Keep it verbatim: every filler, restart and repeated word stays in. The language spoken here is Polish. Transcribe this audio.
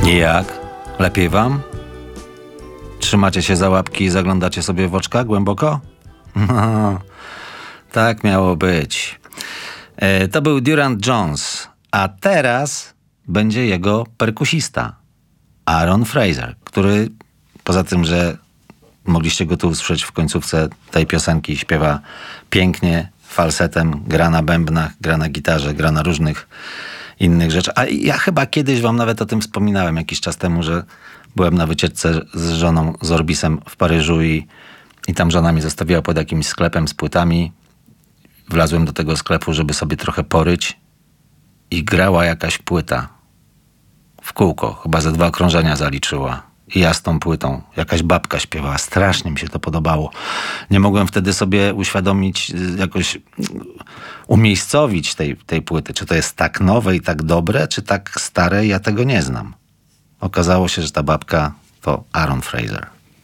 I jak? Lepiej wam? Trzymacie się za łapki i zaglądacie sobie w oczka głęboko? No, tak miało być. E, to był Durand Jones, a teraz będzie jego perkusista, Aaron Fraser, który poza tym, że mogliście go tu usłyszeć w końcówce tej piosenki, śpiewa pięknie, falsetem, gra na bębnach, gra na gitarze, gra na różnych innych rzeczy. A ja chyba kiedyś wam nawet o tym wspominałem jakiś czas temu, że byłem na wycieczce z żoną, z Orbisem w Paryżu i, i tam żona mi zostawiła pod jakimś sklepem z płytami. Wlazłem do tego sklepu, żeby sobie trochę poryć i grała jakaś płyta w kółko. Chyba ze dwa okrążenia zaliczyła. I ja z tą płytą. Jakaś babka śpiewała. Strasznie mi się to podobało. Nie mogłem wtedy sobie uświadomić, jakoś umiejscowić tej, tej płyty. Czy to jest tak nowe i tak dobre, czy tak stare? Ja tego nie znam. Okazało się, że ta babka to Aaron Fraser.